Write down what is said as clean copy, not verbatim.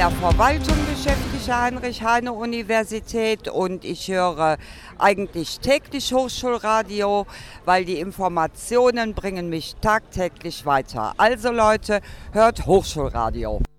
der Verwaltung beschäftigt, Heinrich-Heine-Universität, und ich höre eigentlich täglich Hochschulradio, weil die Informationen bringen mich tagtäglich weiter. Also Leute, hört Hochschulradio.